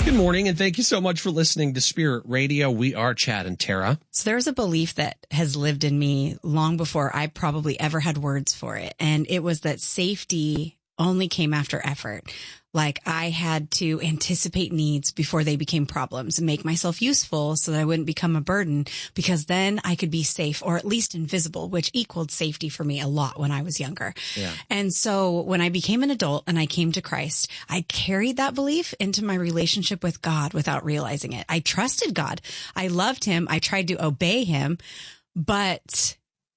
Good morning, and thank you so much for listening to Spirit Radio. We are Chad and Tara. So there's a belief that has lived in me long before I probably ever had words for it. And it was that safety only came after effort. Like I had to anticipate needs before they became problems and make myself useful so that I wouldn't become a burden, because then I could be safe or at least invisible, which equaled safety for me a lot when I was younger. Yeah. And so when I became an adult and I came to Christ, I carried that belief into my relationship with God without realizing it. I trusted God. I loved him. I tried to obey him, but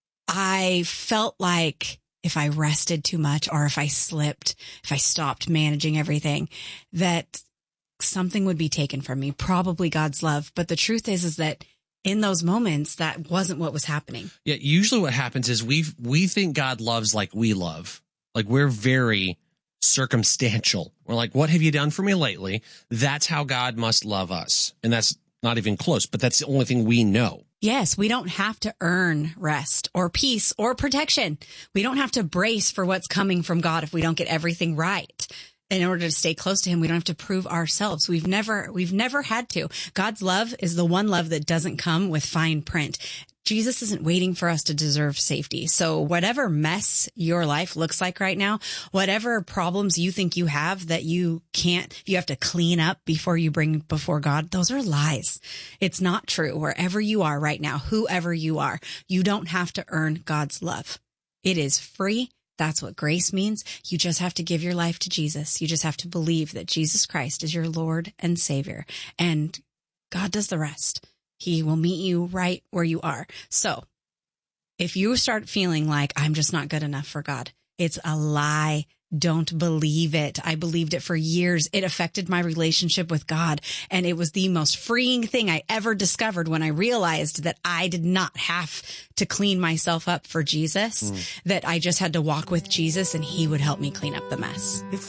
I felt like if I rested too much or if I slipped, if I stopped managing everything, that something would be taken from me, probably God's love. But the truth is that in those moments, that wasn't what was happening. Yeah, usually what happens is we think God loves like we love. Like we're very circumstantial. We're like, what have you done for me lately? That's how God must love us. And that's not even close, but that's the only thing we know. Yes, we don't have to earn rest or peace or protection. We don't have to brace for what's coming from God if we don't get everything right. In order to stay close to him, we don't have to prove ourselves. We've never had to. God's love is the one love that doesn't come with fine print. Jesus isn't waiting for us to deserve safety. So whatever mess your life looks like right now, whatever problems you think you have that you have to clean up before you bring before God, those are lies. It's not true. Wherever you are right now, whoever you are, you don't have to earn God's love. It is free. That's what grace means. You just have to give your life to Jesus. You just have to believe that Jesus Christ is your Lord and Savior, and God does the rest. He will meet you right where you are. So if you start feeling like I'm just not good enough for God, it's a lie. Don't believe it. I believed it for years. It affected my relationship with God. And it was the most freeing thing I ever discovered when I realized that I did not have to clean myself up for Jesus, that I just had to walk with Jesus and he would help me clean up the mess.